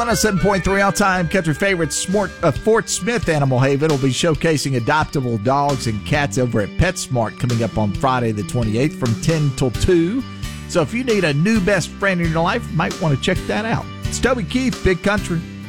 107.3 all-time country favorite Fort Smith Animal Haven will be showcasing adoptable dogs and cats over at PetSmart coming up on Friday the 28th from 10 till 2. So if you need a new best friend in your life, you might want to check that out. It's Toby Keith, Big Country.